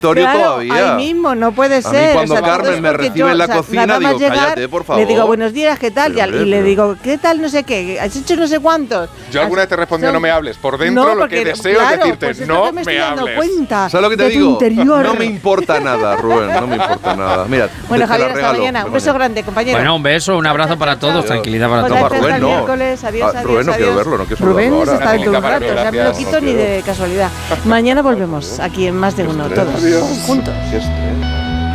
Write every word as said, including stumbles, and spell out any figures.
Claro, todavía. ahí mismo, no puede ser. A mí cuando o sea, Carmen me recibe yo, en la o sea, cocina, nada más digo, llegar, cállate, por favor. Le digo, buenos días, ¿qué tal? Pero, y, y le pero. digo, ¿qué tal? No sé qué, ¿has hecho no sé cuántos? Yo alguna vez te respondí, Son- no me hables. Por dentro no, lo que porque, deseo claro, es decirte, pues es lo no que me estoy me dando hables. cuenta ¿Sabes lo que te de tu digo? interior. No me importa nada, Rubén, no me importa nada. Mira, Bueno, te- te la Javier, hasta regalo. mañana. Un beso grande, compañero. Bueno, un beso, un abrazo para todos, Adiós. tranquilidad para José, todos. hasta Rubén, el no. miércoles. Adiós, Ah, adiós, Rubén, no quiero adiós. verlo, no quiero Rubén saludarlo se ahora. está dentro de un Técnica, rato, o sea, no lo gracias. quito ni de casualidad. Mañana volvemos aquí en Más de Uno, todos juntos. Sí, este, ¿eh?